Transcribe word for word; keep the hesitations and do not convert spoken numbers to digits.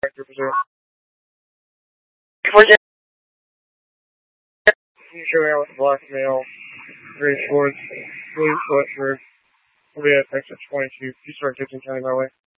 Director Brazil. Before you show me out with blackmail, Grace Woods, William Fletcher, we have exit twenty-two, Peace Road, Gibson County, my way.